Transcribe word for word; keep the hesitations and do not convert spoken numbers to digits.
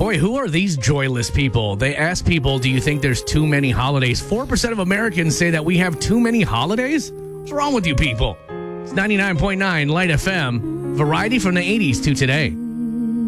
Boy, who are these joyless people? They ask people, do you think there's too many holidays? four percent of Americans say that we have too many holidays? What's wrong with you people? It's ninety-nine point nine Light F M. Variety from the eighties to today.